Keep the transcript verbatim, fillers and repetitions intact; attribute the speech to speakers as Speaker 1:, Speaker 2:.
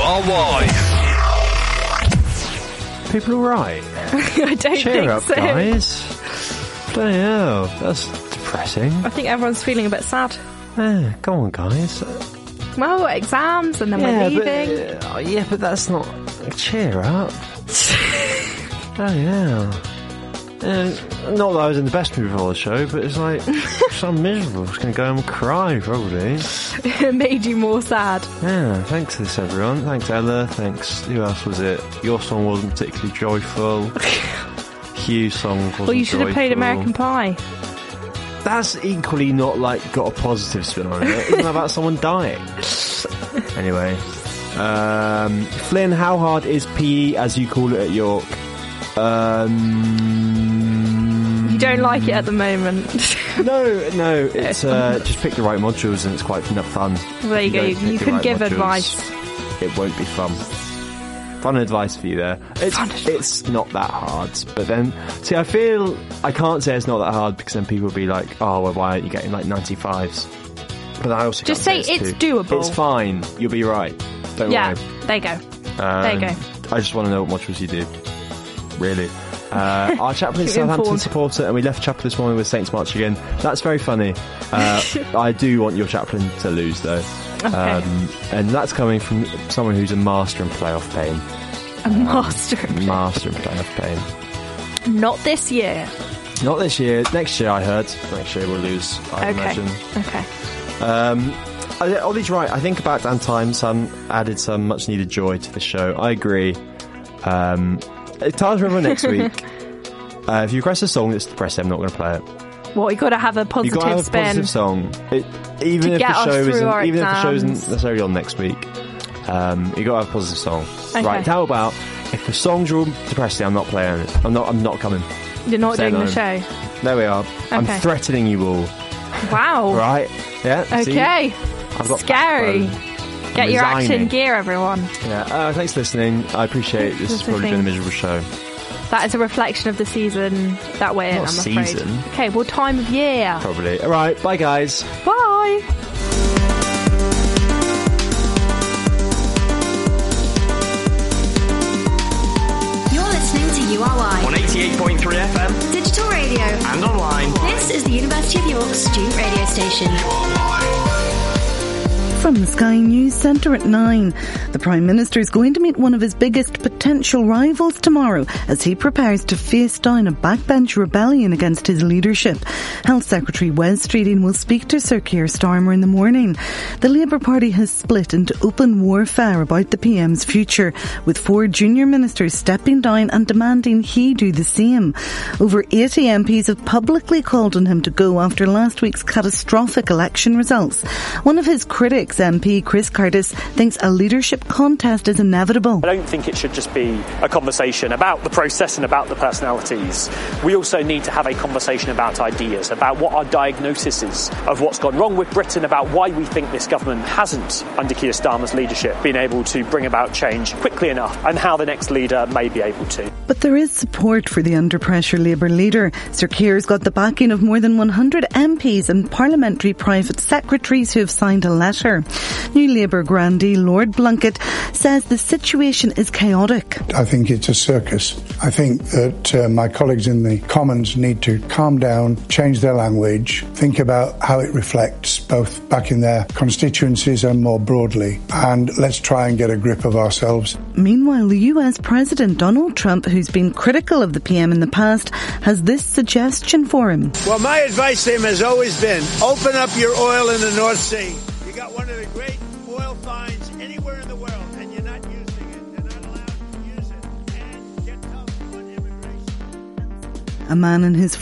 Speaker 1: R Y.
Speaker 2: People alright?
Speaker 3: I don't
Speaker 2: Cheer
Speaker 3: think
Speaker 2: up,
Speaker 3: so.
Speaker 2: guys. Bloody hell, that's depressing.
Speaker 3: I think everyone's feeling a bit sad.
Speaker 2: Yeah, go on, guys.
Speaker 3: Well, exams and then
Speaker 2: yeah,
Speaker 3: we're leaving.
Speaker 2: But, uh, yeah, but that's not... Cheer up. Oh, yeah. Uh, not that I was in the best mood for all the show, but it's like, so miserable. I was going to go home and cry, probably.
Speaker 3: It made you more sad.
Speaker 2: Yeah, thanks to this, everyone. Thanks, Ella. Thanks. Who else was it? Your song wasn't particularly joyful. Hugh's song wasn't
Speaker 3: Well, you should
Speaker 2: joyful.
Speaker 3: have played American Pie.
Speaker 2: That's equally not, like, got a positive spin on it. Isn't that about someone dying? Anyway. Um, Flynn, how hard is P E, as you call it at York? Um,
Speaker 3: you don't like it at the moment.
Speaker 2: no, no. It's uh, just pick the right modules and it's quite fun.
Speaker 3: Well, there you, you go. You, you can right give modules, advice.
Speaker 2: It won't be fun. Fun advice for you there. It's, it's not that hard. But then, see, I feel I can't say it's not that hard because then people will be like, oh, well, why aren't you getting like ninety-fives? But I also
Speaker 3: just
Speaker 2: can't
Speaker 3: say,
Speaker 2: say
Speaker 3: it's,
Speaker 2: it's
Speaker 3: doable.
Speaker 2: It's fine. You'll be right. Don't
Speaker 3: yeah,
Speaker 2: worry.
Speaker 3: there you go.
Speaker 2: Um,
Speaker 3: there you go.
Speaker 2: I just want to know what modules you do. Really. Uh, our chaplain is Southampton
Speaker 3: informed.
Speaker 2: supporter, and we left chapel this morning with Saints March again. That's very funny. Uh, I do want your chaplain to lose, though.
Speaker 3: Okay.
Speaker 2: Um, and that's coming from someone who's a master in playoff pain.
Speaker 3: A master in
Speaker 2: um, Master in playoff pain.
Speaker 3: Not this year.
Speaker 2: Not this year. Next year, I heard. Next year we'll lose, I
Speaker 3: okay.
Speaker 2: imagine.
Speaker 3: Okay.
Speaker 2: Um, Ollie's right. I think about Dan Time some added some much needed joy to the show. I agree. Um, Tars River next week. uh, if you request a song that's depressing, I'm not going to play it.
Speaker 3: What, you got to have a positive
Speaker 2: you got to have
Speaker 3: spin.
Speaker 2: a positive song. It, even
Speaker 3: to
Speaker 2: if
Speaker 3: get
Speaker 2: the show
Speaker 3: us through
Speaker 2: isn't,
Speaker 3: our
Speaker 2: even
Speaker 3: exams.
Speaker 2: if the show isn't necessarily on next week, um, you got to have a positive song.
Speaker 3: Okay.
Speaker 2: Right? How about if the songs are all depressing, I'm not playing it. I'm not. I'm not coming.
Speaker 3: You're not
Speaker 2: Stay
Speaker 3: doing the
Speaker 2: home.
Speaker 3: show.
Speaker 2: There we are.
Speaker 3: Okay.
Speaker 2: I'm threatening you all.
Speaker 3: Wow.
Speaker 2: Right? Yeah.
Speaker 3: Okay.
Speaker 2: See? I've got
Speaker 3: Scary.
Speaker 2: backbone.
Speaker 3: Get
Speaker 2: I'm
Speaker 3: your
Speaker 2: resigning.
Speaker 3: action gear, everyone.
Speaker 2: Yeah. Uh, thanks for listening. I appreciate it. This has probably been a miserable show.
Speaker 3: That is a reflection of the season that we're in,
Speaker 2: Not
Speaker 3: I'm
Speaker 2: season.
Speaker 3: afraid. Okay, well, time of year.
Speaker 2: Probably. All right. Bye, guys.
Speaker 3: Bye.
Speaker 4: You're listening to U R Y
Speaker 1: on eighty-eight point three F M,
Speaker 4: digital radio,
Speaker 1: and online.
Speaker 4: This is the University of York student radio station.
Speaker 5: From the Sky News Centre at nine. The Prime Minister is going to meet one of his biggest potential rivals tomorrow as he prepares to face down a backbench rebellion against his leadership. Health Secretary Wes Streeting will speak to Sir Keir Starmer in the morning. The Labour Party has split into open warfare about the P M's future, with four junior ministers stepping down and demanding he do the same. Over eighty M Ps have publicly called on him to go after last week's catastrophic election results. One of his critics, M P Chris Curtis, thinks a leadership contest is inevitable.
Speaker 6: I don't think it should just be a conversation about the process and about the personalities. We also need to have a conversation about ideas, about what our diagnosis is of what's gone wrong with Britain, about why we think this government hasn't, under Keir Starmer's leadership, been able to bring about change quickly enough, and how the next leader may be able to.
Speaker 5: But there is support for the under-pressure Labour leader. Sir Keir's got the backing of more than one hundred M Ps and parliamentary private secretaries who have signed a letter. New Labour grandee Lord Blunkett says the situation is chaotic.
Speaker 7: I think it's a circus. I think that uh, my colleagues in the Commons need to calm down, change their language, think about how it reflects both back in their constituencies and more broadly, and let's try and get a grip of ourselves.
Speaker 5: Meanwhile, the U S President Donald Trump, who's been critical of the P M in the past, has this suggestion for him.
Speaker 8: Well, my advice to him has always been, open up your oil in the North Sea. You got one of the great oil finds anywhere in the world, and you're not using it. They're not allowed to use it. And get tough on immigration.
Speaker 5: A man in his